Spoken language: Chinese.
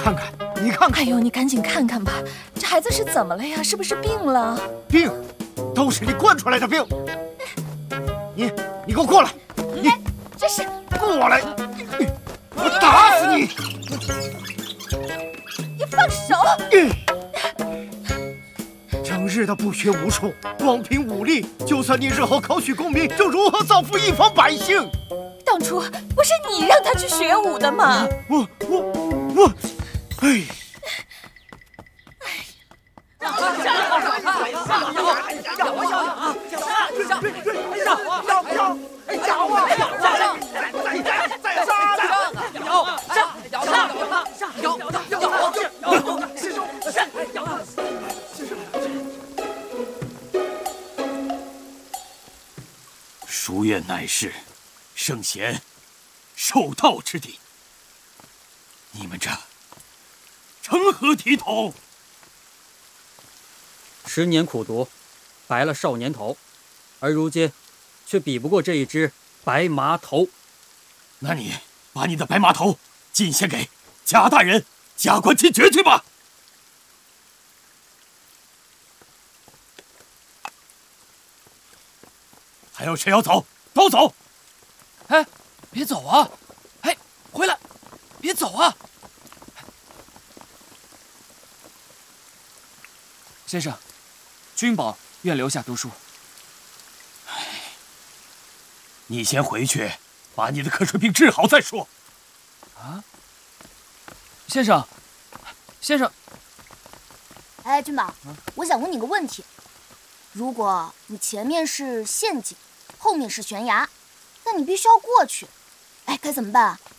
看看，你看看。 哎呦，你赶紧看看吧，这孩子是怎么了呀？是不是病了？ 病，都是你惯出来的病。你给我过来！你这是过来！我打死你！ 你放手！ 整日的不学无术，光凭武力，就算你日后考取功名，又如何造福一方百姓？ 当初不是你让他去学武的吗？ 我，哎。 书院乃是圣贤受道之地，你们这成何体统 ？10年苦读，白了少年头，而如今却比不过这一只白麻头。 那你把你的白麻头进献给贾大人、贾官亲决去吧。还有谁要走？都走！ 哎，别走啊！哎，回来，别走啊！先生，君宝愿留下读书。 你先回去，把你的瞌睡病治好再说。 啊，先生，先生。 哎，君宝，我想问你个问题：如果你前面是陷阱，后面是悬崖，那你必须要过去，哎，该怎么办啊？